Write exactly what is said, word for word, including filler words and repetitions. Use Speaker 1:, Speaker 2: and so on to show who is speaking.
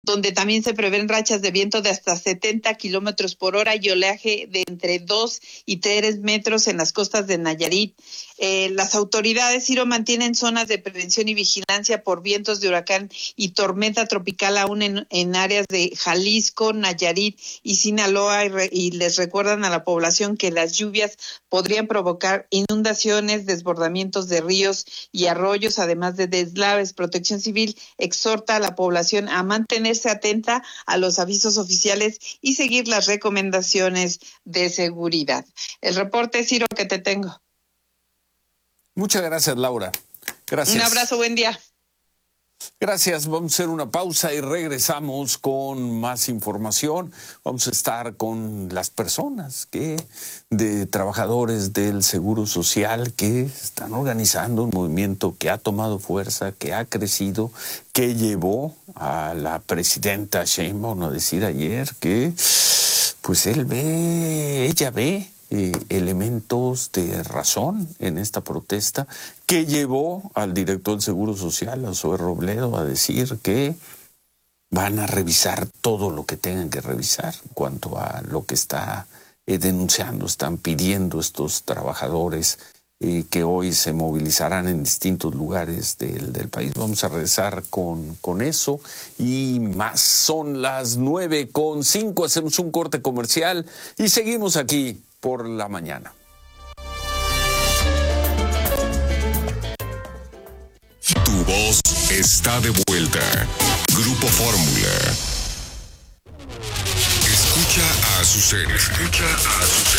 Speaker 1: donde también se prevén rachas de viento de hasta setenta kilómetros por hora y oleaje de entre dos y tres metros en las costas de Nayarit. Eh, las autoridades, Ciro, mantienen zonas de prevención y vigilancia por vientos de huracán y tormenta tropical aún en, en áreas de Jalisco, Nayarit y Sinaloa, y, re, y les recuerdan a la población que las lluvias podrían provocar inundaciones, desbordamientos de ríos y arroyos, además de deslaves. Protección Civil exhorta a la población a mantenerse atenta a los avisos oficiales y seguir las recomendaciones de seguridad. El reporte, Ciro, que te tengo.
Speaker 2: Muchas gracias, Laura. Gracias.
Speaker 1: Un abrazo, buen día.
Speaker 2: Gracias, vamos a hacer una pausa y regresamos con más información. Vamos a estar con las personas que, de trabajadores del Seguro Social que están organizando un movimiento que ha tomado fuerza, que ha crecido, que llevó a la presidenta Sheinbaum a decir ayer que pues él ve, ella ve Eh, elementos de razón en esta protesta, que llevó al director del Seguro Social, a Zoe Robledo, a decir que van a revisar todo lo que tengan que revisar en cuanto a lo que está eh, denunciando, están pidiendo estos trabajadores eh, que hoy se movilizarán en distintos lugares del, del país. Vamos a regresar con, con eso y más. Son las nueve con cinco, hacemos un corte comercial y seguimos aquí por la mañana.
Speaker 3: Tu voz está de vuelta. Grupo Fórmula. Escucha a Azucena. Escucha a Azucena.